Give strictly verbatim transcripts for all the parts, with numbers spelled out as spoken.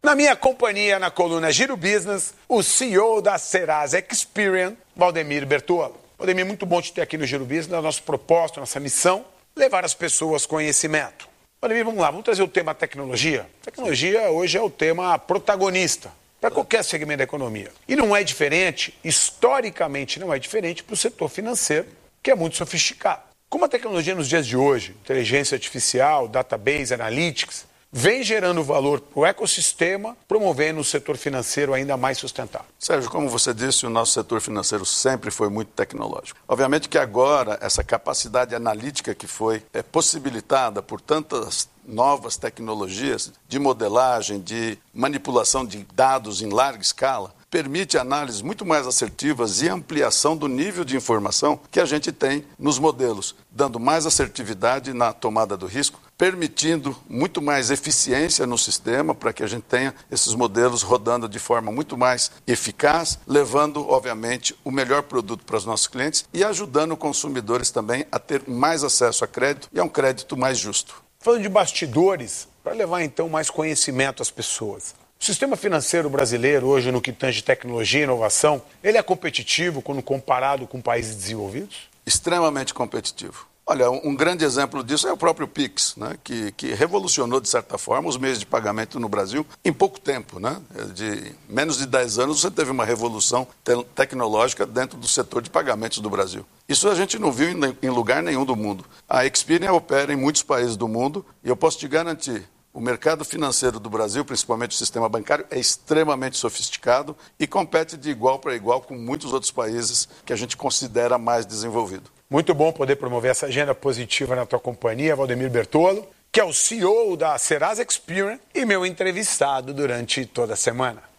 Na minha companhia, na coluna Giro Business, o C E O da Serasa Experian, Valdemir Bertolo. Valdemir, muito bom te ter aqui no Giro Business, a nossa proposta, a nossa missão, levar às pessoas conhecimento. Valdemir, vamos lá, vamos trazer o tema tecnologia. Tecnologia hoje é o tema protagonista para qualquer segmento da economia. E não é diferente, historicamente não é diferente para o setor financeiro, que é muito sofisticado. Como a tecnologia nos dias de hoje, inteligência artificial, database, analytics, vem gerando valor para o ecossistema, promovendo o setor financeiro ainda mais sustentável. Sérgio, como você disse, o nosso setor financeiro sempre foi muito tecnológico. Obviamente que agora, essa capacidade analítica que foi é, possibilitada por tantas novas tecnologias de modelagem, de manipulação de dados em larga escala, permite análises muito mais assertivas e ampliação do nível de informação que a gente tem nos modelos, dando mais assertividade na tomada do risco, permitindo muito mais eficiência no sistema para que a gente tenha esses modelos rodando de forma muito mais eficaz, levando, obviamente, o melhor produto para os nossos clientes e ajudando consumidores também a ter mais acesso a crédito e a um crédito mais justo. Falando de bastidores, para levar então mais conhecimento às pessoas. O sistema financeiro brasileiro, hoje, no que tange tecnologia e inovação, ele é competitivo quando comparado com países desenvolvidos? Extremamente competitivo. Olha, um grande exemplo disso é o próprio Pix, né, que, que revolucionou, de certa forma, os meios de pagamento no Brasil em pouco tempo. Né? De menos de dez anos, você teve uma revolução te- tecnológica dentro do setor de pagamentos do Brasil. Isso a gente não viu em, em lugar nenhum do mundo. A Experian opera em muitos países do mundo e eu posso te garantir, o mercado financeiro do Brasil, principalmente o sistema bancário, é extremamente sofisticado e compete de igual para igual com muitos outros países que a gente considera mais desenvolvido. Muito bom poder promover essa agenda positiva na tua companhia, Valdemir Bertolo, que é o C E O da Serasa Experian e meu entrevistado durante toda a semana.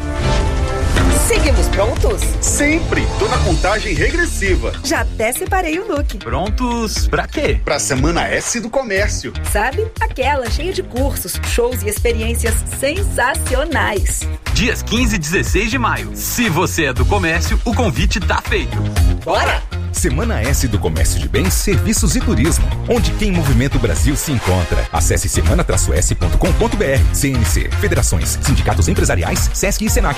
Seguimos prontos? Sempre! Tô na contagem regressiva. Já até separei o look. Prontos pra quê? Pra Semana S do Comércio. Sabe? Aquela cheia de cursos, shows e experiências sensacionais. Dias quinze e dezesseis de maio. Se você é do comércio, o convite tá feito. Bora! Semana S do Comércio de Bens, Serviços e Turismo, onde quem movimenta o Brasil se encontra. Acesse semana s ponto com ponto b r. C N C, Federações, Sindicatos Empresariais, Sesc e Senac.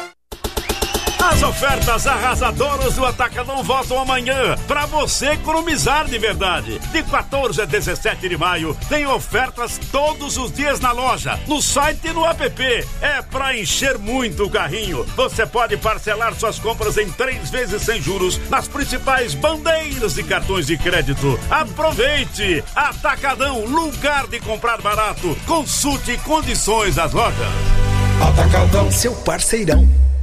As ofertas arrasadoras do Atacadão voltam amanhã para você economizar de verdade. De quatorze a dezessete de maio tem ofertas todos os dias na loja, no site e no app. É para encher muito o carrinho. Você pode parcelar suas compras em três vezes sem juros nas principais bandeiras de cartões de crédito. Aproveite! Atacadão, lugar de comprar barato. Consulte condições das lojas. Atacadão, seu parceirão.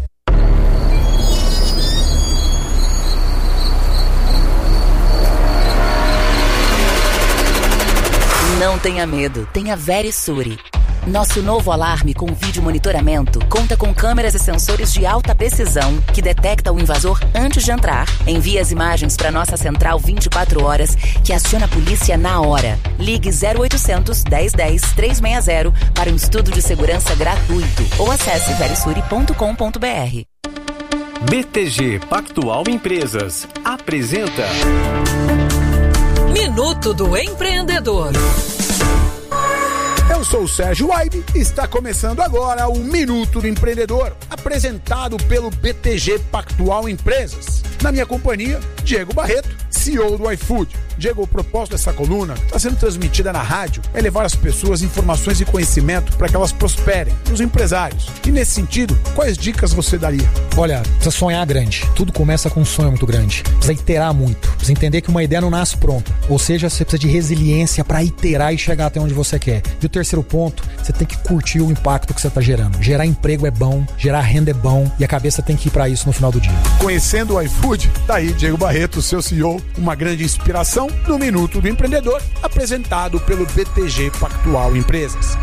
Não tenha medo, tenha Verisure. Nosso novo alarme com vídeo monitoramento conta com câmeras e sensores de alta precisão que detecta o invasor antes de entrar. Envia as imagens para nossa central vinte e quatro horas, que aciona a polícia na hora. Ligue zero oitocentos, dez dez, trezentos e sessenta para um estudo de segurança gratuito ou acesse verisure ponto com ponto b r. B T G Pactual Empresas apresenta Minuto do Empreendedor. Eu sou o Sérgio Waibe e está começando agora o Minuto do Empreendedor, apresentado pelo B T G Pactual Empresas. Na minha companhia, Diego Barreto, C E O do iFood. Diego, o propósito dessa coluna está sendo transmitida na rádio é levar às pessoas informações e conhecimento para que elas prosperem, os empresários. E nesse sentido, quais dicas você daria? Olha, precisa sonhar grande. Tudo começa com um sonho muito grande. Precisa iterar muito. Precisa entender que uma ideia não nasce pronta. Ou seja, você precisa de resiliência para iterar e chegar até onde você quer. E o terceiro ponto, você tem que curtir o impacto que você está gerando. Gerar emprego é bom, gerar renda é bom e a cabeça tem que ir para isso no final do dia. Conhecendo o iFood, tá aí Diego Barreto, seu C E O, uma grande inspiração no Minuto do Empreendedor, apresentado pelo B T G Pactual Empresas.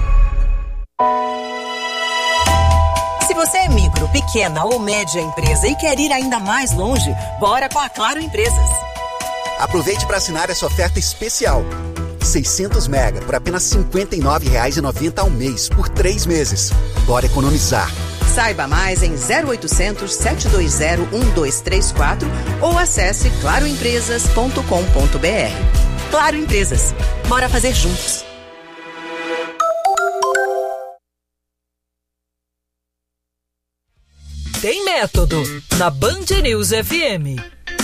Se você é micro, pequena ou média empresa e quer ir ainda mais longe, bora com a Claro Empresas. Aproveite para assinar essa oferta especial. seiscentos mega por apenas cinquenta e nove reais e noventa centavos ao mês por três meses. Bora economizar. Saiba mais em zero oitocentos, sete dois zero, um dois três quatro ou acesse claro empresas ponto com ponto b r. Claro Empresas. Bora fazer juntos. Tem Método, na Band News F M.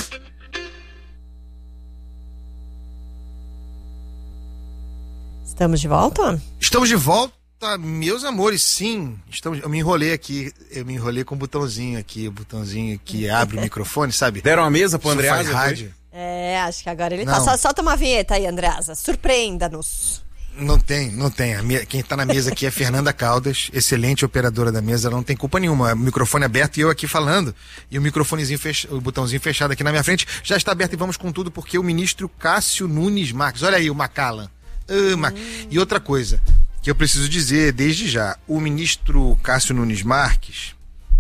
Estamos de volta? Estamos de volta, meus amores, sim. Estamos, eu me enrolei aqui, eu me enrolei com o botãozinho aqui, o botãozinho que abre o microfone, sabe? Deram a mesa pro Andreasa? Rádio. É, acho que agora ele Não. tá. Só, solta uma vinheta aí, Andreasa. Surpreenda-nos. Não tem, não tem. A minha, quem tá na mesa aqui é Fernanda Caldas, excelente operadora da mesa, ela não tem culpa nenhuma. O microfone aberto e eu aqui falando. E o microfonezinho, fech... o botãozinho fechado aqui na minha frente já está aberto e vamos com tudo porque o ministro Cássio Nunes Marques, olha aí o Macallan. Ah, Mac... hum. E outra coisa que eu preciso dizer desde já, o ministro Cássio Nunes Marques,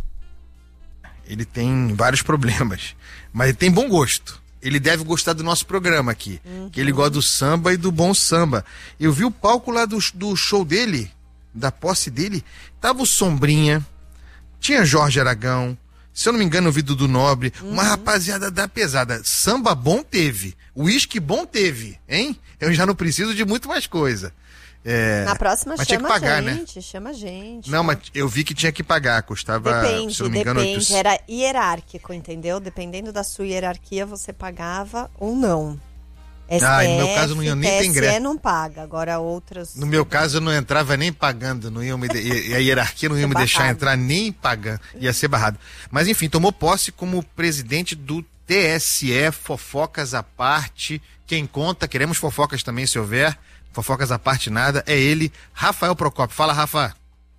ele tem vários problemas, mas ele tem bom gosto. Ele deve gostar do nosso programa aqui. Uhum. Que ele gosta do samba e do bom samba. Eu vi o palco lá do, do show dele, da posse dele. Tava o Sombrinha, tinha Jorge Aragão, se eu não me engano, o Vido do Nobre. Uhum. Uma rapaziada da pesada. Samba bom teve. Uísque bom teve, hein? Eu já não preciso de muito mais coisa. É, Na próxima mas chama tinha que pagar, gente, né? chama a gente. Não, mas eu vi que tinha que pagar, custava, Depende, se eu não me engano... depende, oitocentos... era hierárquico, entendeu? Dependendo da sua hierarquia, você pagava ou não. S T F, ah, no meu caso não ia nem ter ingresso. não paga, agora outras... No meu caso eu não entrava nem pagando, não ia me de... e a hierarquia não ia me deixar entrar nem pagando, ia ser barrado. Mas enfim, tomou posse como presidente do T S E, fofocas à parte, quem conta, queremos fofocas também se houver, fofocas à parte nada, é ele, Rafael Procópio. Fala, Rafa.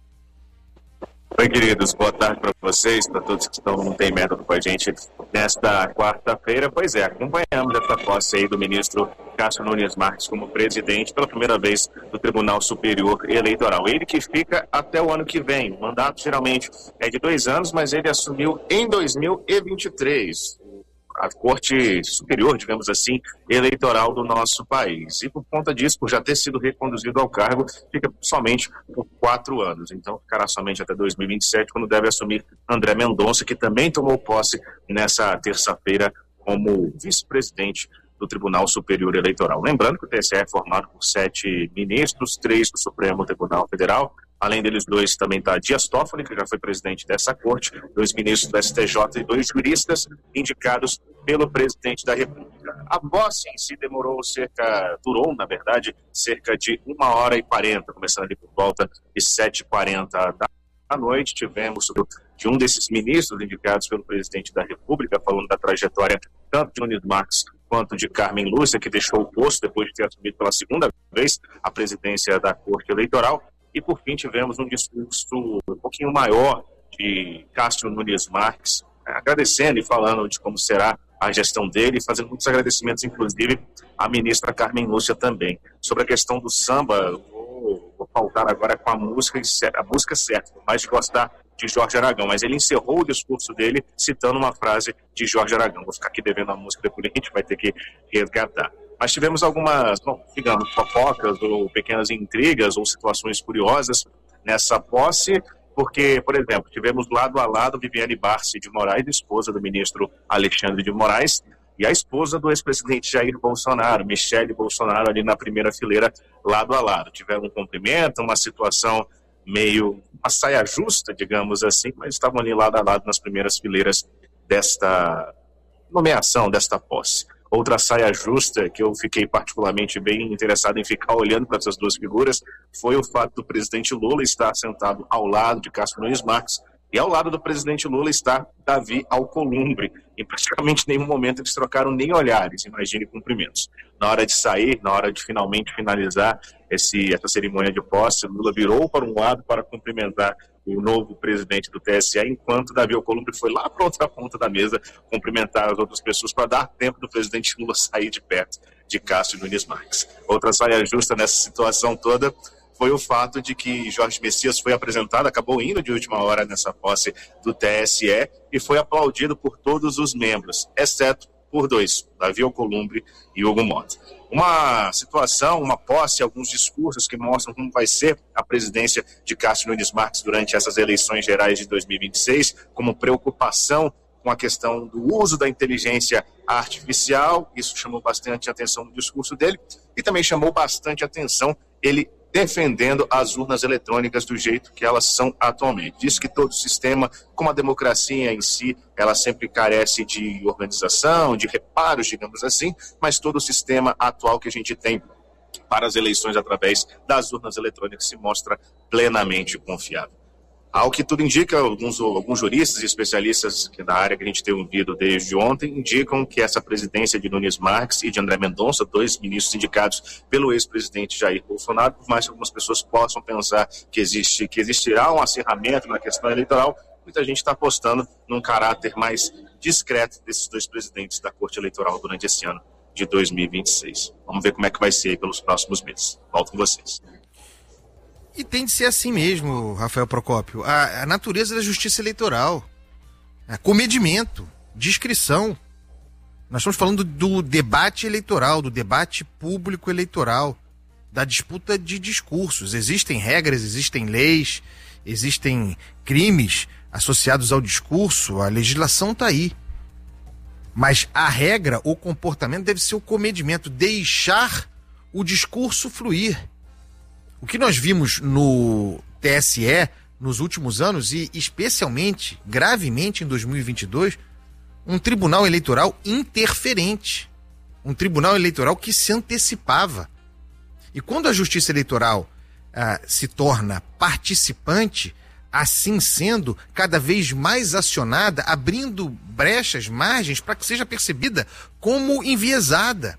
Oi, queridos, boa tarde para vocês, para todos que estão no Tem Método com a gente nesta quarta-feira. Pois é, acompanhamos essa posse aí do ministro Cássio Nunes Marques como presidente pela primeira vez do Tribunal Superior Eleitoral. Ele que fica até o ano que vem. O mandato geralmente é de dois anos, mas ele assumiu em dois mil e vinte e três. A Corte Superior, digamos assim, eleitoral do nosso país. E por conta disso, por já ter sido reconduzido ao cargo, fica somente por quatro anos. Então, ficará somente até dois mil e vinte e sete, quando deve assumir André Mendonça, que também tomou posse nessa terça-feira como vice-presidente do Tribunal Superior Eleitoral. Lembrando que o T S E é formado por sete ministros, três do Supremo Tribunal Federal. Além deles dois, também está Dias Toffoli, que já foi presidente dessa corte, dois ministros do S T J e dois juristas indicados pelo presidente da República. A posse em si demorou cerca, durou, na verdade, cerca de uma hora e quarenta, começando ali por volta de sete e quarenta da noite. Tivemos de um desses ministros indicados pelo presidente da República, falando da trajetória tanto de Nunes Marques quanto de Carmen Lúcia, que deixou o posto depois de ter assumido pela segunda vez a presidência da Corte Eleitoral. E, por fim, tivemos um discurso um pouquinho maior de Cássio Nunes Marques, agradecendo e falando de como será a gestão dele, fazendo muitos agradecimentos, inclusive, à ministra Carmen Lúcia também. Sobre a questão do samba, vou, vou pautar agora com a música, a música certa, por mais de gostar de Jorge Aragão, mas ele encerrou o discurso dele citando uma frase de Jorge Aragão. Vou ficar aqui devendo a música, depois a gente vai ter que resgatar. Mas tivemos algumas, bom, digamos, fofocas ou pequenas intrigas ou situações curiosas nessa posse, porque, por exemplo, tivemos lado a lado Viviane Barsi de Moraes, esposa do ministro Alexandre de Moraes, e a esposa do ex-presidente Jair Bolsonaro, Michele Bolsonaro, ali na primeira fileira, lado a lado. Tiveram um cumprimento, uma situação meio, uma saia justa, digamos assim, mas estavam ali lado a lado nas primeiras fileiras desta nomeação, desta posse. Outra saia justa, que eu fiquei particularmente bem interessado em ficar olhando para essas duas figuras, foi o fato do presidente Lula estar sentado ao lado de Cássio Nunes Marques, e ao lado do presidente Lula está Davi Alcolumbre. Em praticamente nenhum momento eles trocaram nem olhares, imagine cumprimentos. Na hora de sair, na hora de finalmente finalizar esse, essa cerimônia de posse, Lula virou para um lado para cumprimentar o novo presidente do T S E, enquanto Davi Alcolumbre foi lá para outra ponta da mesa cumprimentar as outras pessoas para dar tempo do presidente Lula sair de perto de Cássio Nunes Marques. Outra saia justa nessa situação toda foi o fato de que Jorge Messias foi apresentado, acabou indo de última hora nessa posse do T S E e foi aplaudido por todos os membros, exceto por dois, Davi Alcolumbre e Hugo Mota. Uma situação, uma posse, alguns discursos que mostram como vai ser a presidência de Cássio Nunes Marques durante essas eleições gerais de dois mil e vinte e seis, como preocupação com a questão do uso da inteligência artificial. Isso chamou bastante atenção no discurso dele e também chamou bastante atenção ele defendendo as urnas eletrônicas do jeito que elas são atualmente. Diz que todo sistema, como a democracia em si, ela sempre carece de organização, de reparos, digamos assim, mas todo o sistema atual que a gente tem para as eleições através das urnas eletrônicas se mostra plenamente confiável. Ao que tudo indica, alguns, alguns juristas e especialistas da área que a gente tem ouvido desde ontem, indicam que essa presidência de Nunes Marques e de André Mendonça, dois ministros indicados pelo ex-presidente Jair Bolsonaro, por mais que algumas pessoas possam pensar que, existe, que existirá um acirramento na questão eleitoral, muita gente está apostando num caráter mais discreto desses dois presidentes da Corte Eleitoral durante esse ano de dois mil e vinte e seis. Vamos ver como é que vai ser aí pelos próximos meses. Volto com vocês. E tem de ser assim mesmo, Rafael Procópio. A, a natureza da justiça eleitoral. É, comedimento, discrição. Nós estamos falando do debate eleitoral, do debate público eleitoral, da disputa de discursos. Existem regras, existem leis, existem crimes associados ao discurso, a legislação está aí. Mas a regra, o comportamento deve ser o comedimento, deixar o discurso fluir. O que nós vimos no T S E nos últimos anos, e especialmente, gravemente em dois mil e vinte e dois, um tribunal eleitoral interferente. Um tribunal eleitoral que se antecipava. E quando a justiça eleitoral ah, se torna participante, assim sendo, cada vez mais acionada, abrindo brechas, margens, para que seja percebida como enviesada,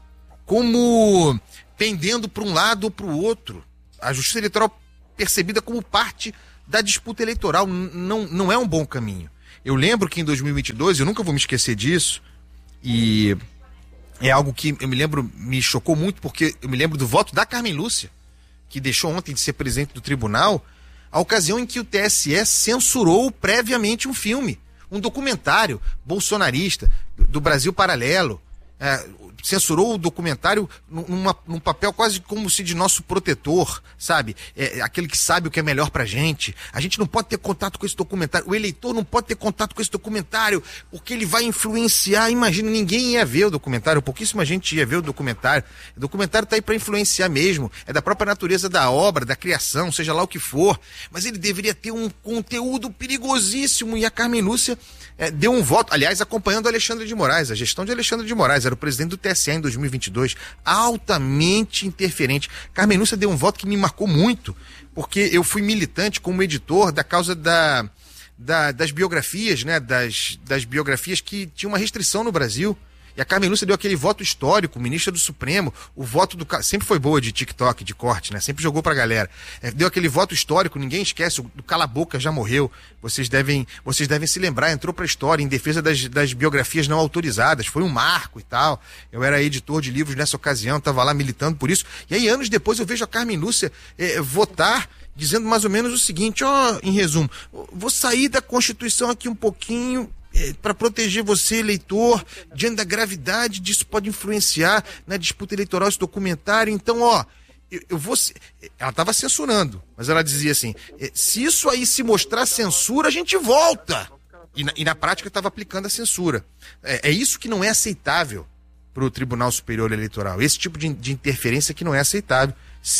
como pendendo para um lado ou para o outro. A justiça eleitoral percebida como parte da disputa eleitoral não, não é um bom caminho. Eu lembro que em dois mil e vinte e dois, eu nunca vou me esquecer disso, e é algo que eu me lembro, me chocou muito, porque eu me lembro do voto da Carmen Lúcia, que deixou ontem de ser presidente do tribunal, a ocasião em que o T S E censurou previamente um filme, um documentário bolsonarista do Brasil Paralelo. É, censurou o documentário numa, num papel quase como se de nosso protetor, sabe? É, aquele que sabe o que é melhor pra gente. A gente não pode ter contato com esse documentário. O eleitor não pode ter contato com esse documentário porque ele vai influenciar. Imagina, ninguém ia ver o documentário, pouquíssima gente ia ver o documentário. O documentário tá aí pra influenciar mesmo. É da própria natureza da obra, da criação, seja lá o que for. Mas ele deveria ter um conteúdo perigosíssimo, e a Carmen Lúcia é, deu um voto, aliás, acompanhando o Alexandre de Moraes, a gestão de Alexandre de Moraes, era o presidente do T S E em dois mil e vinte e dois, altamente interferente. Carmen Lúcia deu um voto que me marcou muito, porque eu fui militante como editor da causa da, da, das biografias, né, das, das biografias que tinham uma restrição no Brasil. E a Carmen Lúcia deu aquele voto histórico, ministra do Supremo, o voto do... Sempre foi boa de TikTok, de corte, né? Sempre jogou pra galera. É, deu aquele voto histórico, ninguém esquece, o do Cala a Boca já morreu. Vocês devem, vocês devem se lembrar, entrou pra história em defesa das, das biografias não autorizadas. Foi um marco e tal. Eu era editor de livros nessa ocasião, tava lá militando por isso. E aí, anos depois, eu vejo a Carmen Lúcia é, votar, dizendo mais ou menos o seguinte, ó, em resumo, vou sair da Constituição aqui um pouquinho... para proteger você, eleitor, diante da gravidade disso pode influenciar na disputa eleitoral esse documentário. Então, ó, eu, eu vou... Ela estava censurando, mas ela dizia assim, se isso aí se mostrar censura, a gente volta. E na, e na prática estava aplicando a censura. É, é isso que não é aceitável para o Tribunal Superior Eleitoral. Esse tipo de, de interferência que não é aceitável.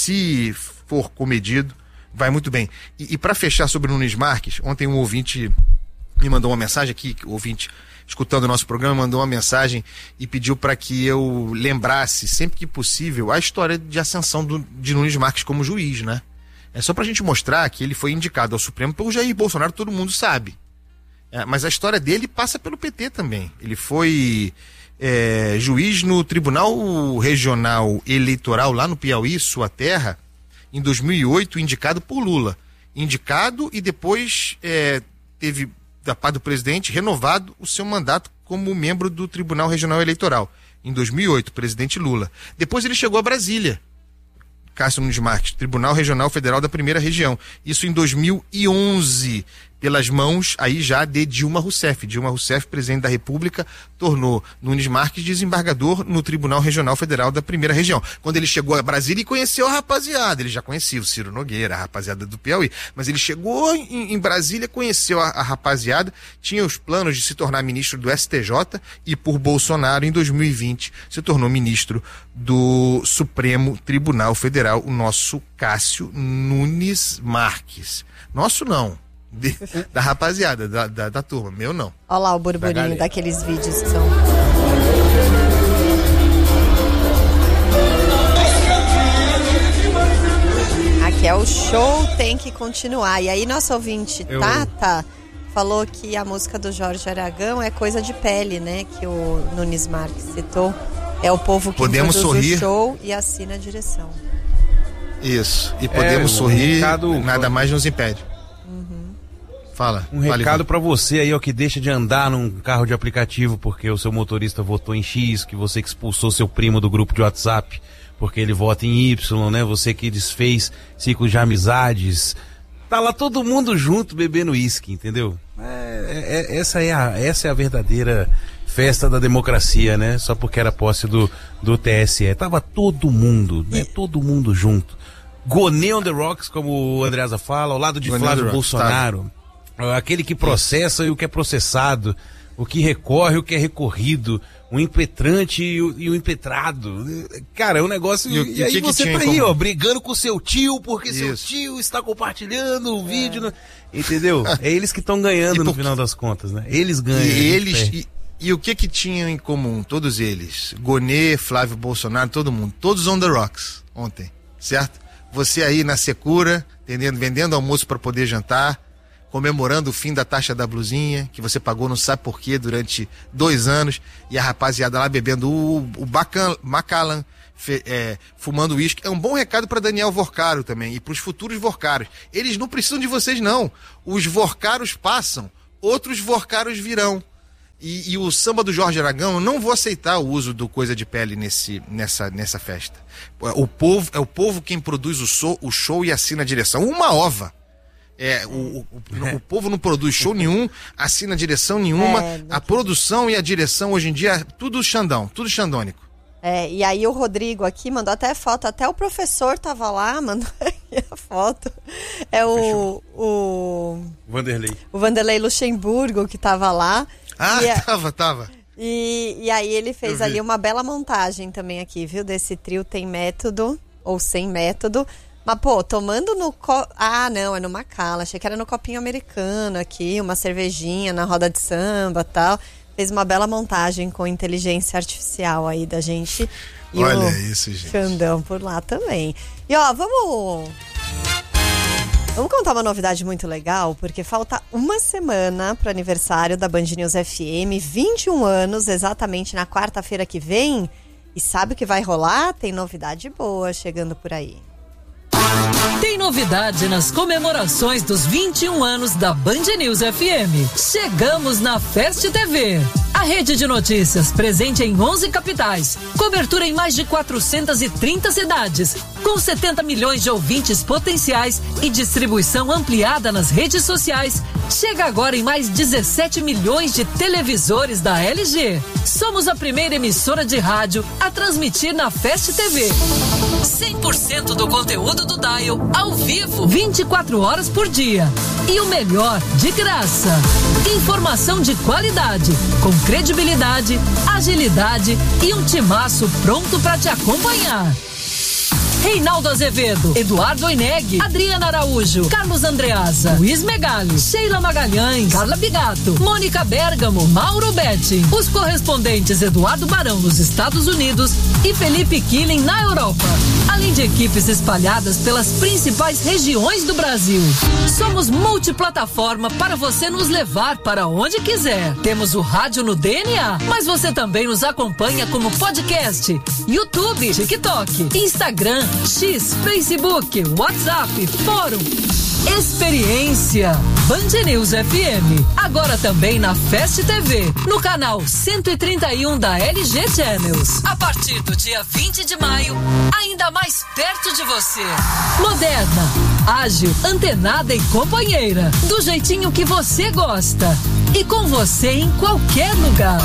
Se for comedido, vai muito bem. E, e para fechar sobre o Nunes Marques, ontem um ouvinte... me mandou uma mensagem aqui, o ouvinte escutando o nosso programa, mandou uma mensagem e pediu para que eu lembrasse, sempre que possível, a história de ascensão do, de Nunes Marques como juiz, né? É só pra gente mostrar que ele foi indicado ao Supremo pelo Jair Bolsonaro, todo mundo sabe. É, mas a história dele passa pelo P T também. Ele foi é, juiz no Tribunal Regional Eleitoral lá no Piauí, sua terra, em dois mil e oito, indicado por Lula. Indicado e depois é, teve... da parte do presidente, renovado o seu mandato como membro do Tribunal Regional Eleitoral. Em dois mil e oito, presidente Lula. Depois ele chegou a Brasília, Cássio Nunes Marques, Tribunal Regional Federal da Primeira Região. Isso em dois mil e onze. pelas mãos aí já de Dilma Rousseff. Dilma Rousseff, presidente da República, tornou Nunes Marques desembargador no Tribunal Regional Federal da Primeira Região. Quando ele chegou a Brasília e conheceu a rapaziada, ele já conhecia o Ciro Nogueira, a rapaziada do Piauí, mas ele chegou em, em Brasília, conheceu a, a rapaziada, tinha os planos de se tornar ministro do S T J e por Bolsonaro, em dois mil e vinte, se tornou ministro do Supremo Tribunal Federal, o nosso Cássio Nunes Marques. Nosso não. De, da rapaziada, da, da, da turma, meu não. Olha lá o burburinho da daqueles vídeos que são. Aqui é o show, tem que continuar. E aí, nosso ouvinte, Eu... Tata, falou que a música do Jorge Aragão é coisa de pele, né? Que o Nunes Marques citou. É o povo que podemos produz sorrir. O show e assina a direção. Isso, e podemos é, sorrir, recado... nada mais nos impede. Fala. Um recado para você aí, ó, que deixa de andar num carro de aplicativo porque o seu motorista votou em X, que você que expulsou seu primo do grupo de WhatsApp porque ele vota em Y, né? Você que desfez ciclos de amizades. Tá lá todo mundo junto bebendo uísque, entendeu? É, é, essa, é a, essa é a verdadeira festa da democracia, né? Só porque era posse do, do T S E. Tava todo mundo, né? Todo mundo junto. Gonê on the rocks, como o Andreasa fala, ao lado de Gonê Flávio Bolsonaro. Tá. Aquele que processa e o que é processado, o que recorre e o que é recorrido, o impetrante e o, e o impetrado. Cara, é um negócio... E, e, e aí que você que tá aí, ó, brigando com seu tio, porque Isso. seu tio está compartilhando o vídeo. É. No... Entendeu? É eles que estão ganhando no final das contas, né? Eles ganham. E, eles, e, e o que que tinham em comum, todos eles? Gonê, Flávio Bolsonaro, todo mundo. Todos on the rocks ontem, certo? Você aí na secura, vendendo, vendendo almoço para poder jantar, comemorando o fim da taxa da blusinha, que você pagou não sabe por quê durante dois anos, e a rapaziada lá bebendo o, o Bacan, Macallan, fe, é, fumando uísque. É um bom recado para Daniel Vorcaro também, e para os futuros Vorcaros. Eles não precisam de vocês, não. Os Vorcaros passam, outros Vorcaros virão. E, e o samba do Jorge Aragão, eu não vou aceitar o uso do coisa de pele nesse, nessa, nessa festa. O povo, é o povo quem produz o show, o show e assina a direção. Uma ova. É, o, o, o, o povo não produz show nenhum, assina direção nenhuma, é, a produção e a direção hoje em dia, tudo Xandão, tudo xandônico. É, e aí o Rodrigo aqui mandou até foto, até o professor tava lá, mandou a foto. É o, o... Vanderlei. O Vanderlei Luxemburgo que tava lá. Ah, e tava, tava. E, e aí ele fez ali uma bela montagem também aqui, viu? Desse trio Tem Método, ou Sem Método. Mas, pô, tomando no... Co... Ah, não, é no Macallan. Achei que era no copinho americano aqui, uma cervejinha na roda de samba e tal. Fez uma bela montagem com inteligência artificial aí da gente. E olha isso, gente. Xandão por lá também. E, ó, vamos... Vamos contar uma novidade muito legal, porque falta uma semana para o aniversário da Band News F M, vinte e um anos, exatamente na quarta-feira que vem. E sabe o que vai rolar? Tem novidade boa chegando por aí. Tem novidade nas comemorações dos vinte e um anos da Band News F M. Chegamos na Fest T V. A rede de notícias presente em onze capitais. Cobertura em mais de quatrocentas e trinta cidades. Com setenta milhões de ouvintes potenciais e distribuição ampliada nas redes sociais. Chega agora em mais dezessete milhões de televisores da L G. Somos a primeira emissora de rádio a transmitir na Fest T V. cem por cento do conteúdo do Dial ao vivo, vinte e quatro horas por dia. E o melhor, de graça. Informação de qualidade, com credibilidade, agilidade e um timaço pronto para te acompanhar. Reinaldo Azevedo, Eduardo Oineg, Adriana Araújo, Carlos Andreasa, Luiz Megali, Sheila Magalhães, Carla Bigato, Mônica Bergamo, Mauro Betti. Os correspondentes Eduardo Barão nos Estados Unidos e Felipe Killing na Europa. Além de equipes espalhadas pelas principais regiões do Brasil. Somos multiplataforma para você nos levar para onde quiser. Temos o rádio no D N A, mas você também nos acompanha como podcast, YouTube, TikTok, Instagram, X, Facebook, WhatsApp, Fórum. Experiência Band News F M. Agora também na Fest T V, no canal cento e trinta e um da L G Channels. A partir do dia vinte de maio, ainda mais perto de você. Moderna, Ágil, antenada e companheira. Do jeitinho que você gosta. E com você em qualquer lugar.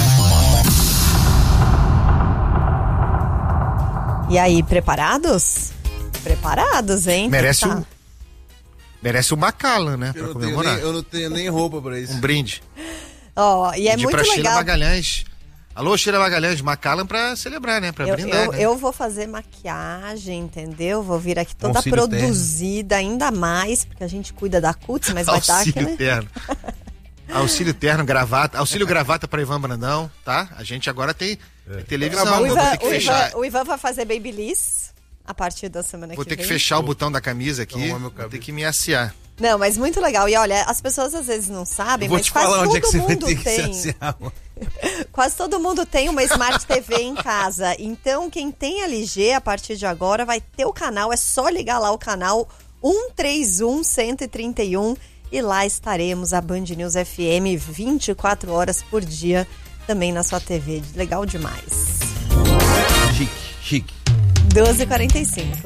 E aí, preparados? Preparados, hein? Merece tá. um... Merece o Macallan, né? Pra eu, não comemorar. nem, eu não tenho nem roupa pra isso. Um brinde. Ó, oh, e é de muito pra legal. Sheila Magalhães. Alô, Sheila Magalhães, Macallan pra celebrar, né? Pra eu, brindar, eu, né? eu vou fazer maquiagem, entendeu? Vou vir aqui toda Auxílio produzida, terno. Ainda mais, porque a gente cuida da cutis, mas vai estar Auxílio aqui, né? terno. Auxílio terno, gravata. Auxílio gravata pra Ivan Brandão, tá? A gente agora tem é. televisão. O Ivan, vou ter que o, fechar. Ivan, o Ivan vai fazer babyliss a partir da semana vou que vem. Vou ter que fechar o botão da camisa aqui. Vou ter que me aciar. Não, mas muito legal. E olha, as pessoas às vezes não sabem, vou mas te quase falar todo onde é que você mundo vai ter tem. que se aciar, Quase todo mundo tem uma Smart T V em casa. Então, quem tem L G, a partir de agora, vai ter o canal. É só ligar lá o canal um três um, um três um e lá estaremos, a Band News F M, vinte e quatro horas por dia, também na sua T V. Legal demais. Chique, chique. doze e quarenta e cinco.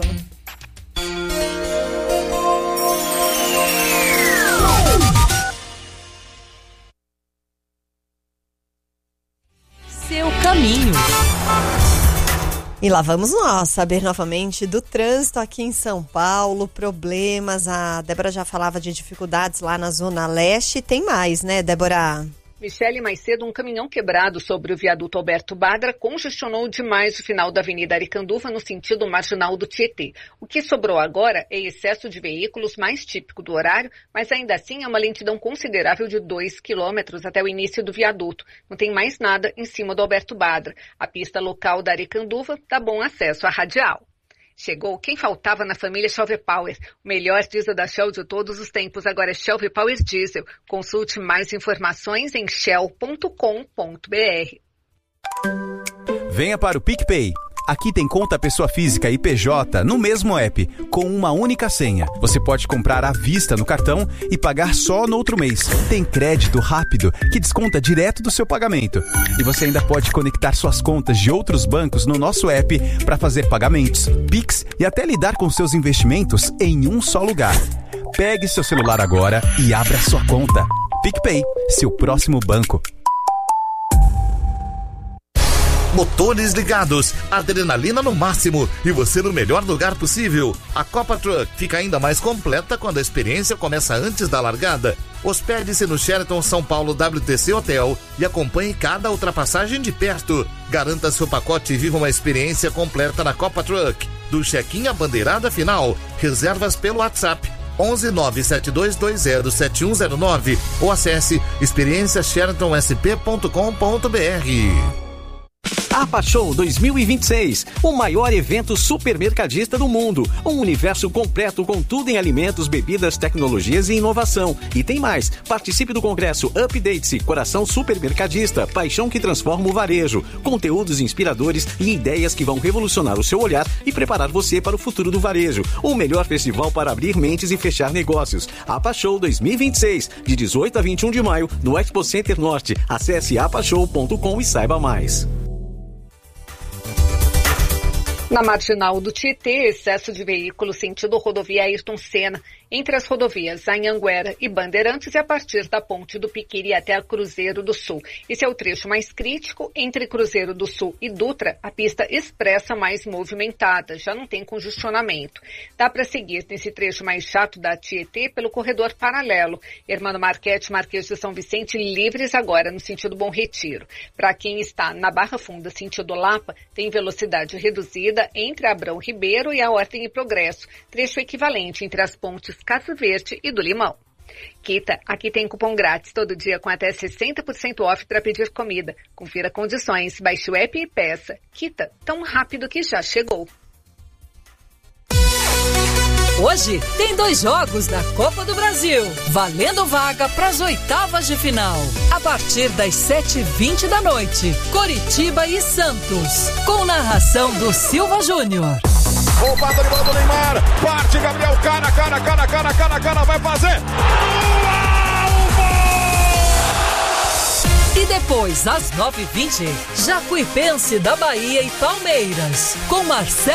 Seu caminho. E lá vamos nós saber novamente do trânsito aqui em São Paulo, problemas. A Débora já falava de dificuldades lá na Zona Leste. Tem mais, né, Débora? Michele, mais cedo, um caminhão quebrado sobre o viaduto Alberto Badra congestionou demais o final da Avenida Aricanduva no sentido marginal do Tietê. O que sobrou agora é excesso de veículos, mais típico do horário, mas ainda assim é uma lentidão considerável de dois quilômetros até o início do viaduto. Não tem mais nada em cima do Alberto Badra. A pista local da Aricanduva dá bom acesso à radial. Chegou quem faltava na família Shell V-Power. O melhor diesel da Shell de todos os tempos agora é Shell V-Power Diesel. Consulte mais informações em shell ponto com ponto b r. Venha para o PicPay. Aqui tem conta pessoa física e P J no mesmo app, com uma única senha. Você pode comprar à vista no cartão e pagar só no outro mês. Tem crédito rápido que desconta direto do seu pagamento. E você ainda pode conectar suas contas de outros bancos no nosso app para fazer pagamentos, Pix e até lidar com seus investimentos em um só lugar. Pegue seu celular agora e abra sua conta. PicPay, seu próximo banco. Motores ligados, adrenalina no máximo e você no melhor lugar possível. A Copa Truck fica ainda mais completa quando a experiência começa antes da largada. Hospede-se no Sheraton São Paulo W T C Hotel e acompanhe cada ultrapassagem de perto. Garanta seu pacote e viva uma experiência completa na Copa Truck. Do check-in à bandeirada final, reservas pelo WhatsApp onze nove sete dois dois zero sete um zero nove ou acesse experiência sheraton s p ponto com ponto b r. APA Show dois mil e vinte e seis, o maior evento supermercadista do mundo. Um universo completo com tudo em alimentos, bebidas, tecnologias e inovação. E tem mais, participe do congresso Update-se, Coração Supermercadista, paixão que transforma o varejo. Conteúdos inspiradores e ideias que vão revolucionar o seu olhar e preparar você para o futuro do varejo. O melhor festival para abrir mentes e fechar negócios. APA Show dois mil e vinte e seis, de dezoito a vinte e um de maio, no Expo Center Norte. Acesse apa show ponto com e saiba mais. Na marginal do Tietê, excesso de veículos sentido rodovia Ayrton Senna, entre as rodovias Anhanguera e Bandeirantes e a partir da ponte do Piquiri até a Cruzeiro do Sul. Esse é o trecho mais crítico. Entre Cruzeiro do Sul e Dutra, a pista expressa mais movimentada, já não tem congestionamento. Dá para seguir nesse trecho mais chato da Tietê pelo corredor paralelo. Hermano Marquete, Marquês de São Vicente, livres agora no sentido Bom Retiro. Para quem está na Barra Funda, sentido Lapa, tem velocidade reduzida entre Abrão Ribeiro e a Ordem e Progresso, trecho equivalente entre as pontes Casa Verde e do Limão. Quita, aqui tem cupom grátis todo dia com até sessenta por cento off para pedir comida. Confira condições, baixe o app e peça. Quita, tão rápido que já chegou. Hoje tem dois jogos da Copa do Brasil, valendo vaga para as oitavas de final. A partir das sete e vinte da noite, Coritiba e Santos, com narração do Silva Júnior. Roubada de bola do Neymar, parte Gabriel, cara, cara, cara, cara, cara, cara, vai fazer. E depois, às nove e vinte, Jacuipense da Bahia e Palmeiras, com Marcelo